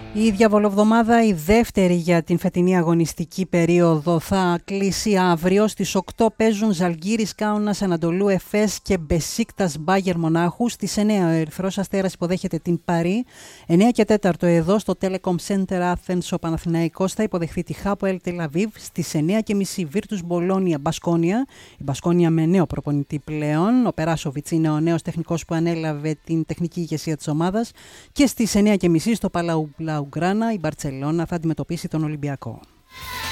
Η διαβολοβδομάδα, η δεύτερη για την φετινή αγωνιστική περίοδο, θα κλείσει αύριο. Στις 8 παίζουν Ζαλγκίρις Κάουνας Ανατολού Εφές και Μπεσίκτας Μπάγερ Μονάχου. Στις 9 ο Ερυθρός Αστέρας υποδέχεται την Παρί. 9 και 4 εδώ στο Telecom Center Athens ο Παναθηναϊκός θα υποδεχθεί τη Χάποελ Τελ Αβίβ. Στις 9.30 Βίρτους Μπολόνια Μπασκόνια. Η Μπασκόνια με νέο προπονητή πλέον. Ο Περάσοβιτς είναι ο νέος τεχνικός που ανέλαβε την τεχνική ηγεσία της ομάδας. Και στις 9.30 στο Παλαου Ουγκράνα η Μπαρτσελώνα θα αντιμετωπίσει τον Ολυμπιακό.